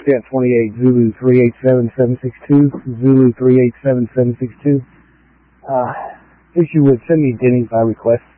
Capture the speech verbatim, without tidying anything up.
Foxtrot twenty-eight, Zulu three eight seven seven six two, Zulu three eight seven seven six two. Uh, if you would, send me Denny's by request.